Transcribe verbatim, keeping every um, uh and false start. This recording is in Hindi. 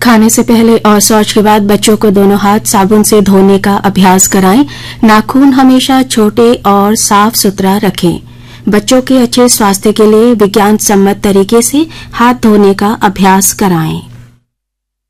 खाने से पहले और शौच के बाद बच्चों को दोनों हाथ साबुन से धोने का अभ्यास कराएं। नाखून हमेशा छोटे और साफ सुथरा रखें। बच्चों के अच्छे स्वास्थ्य के लिए विज्ञान सम्मत तरीके से हाथ धोने का अभ्यास कराएं।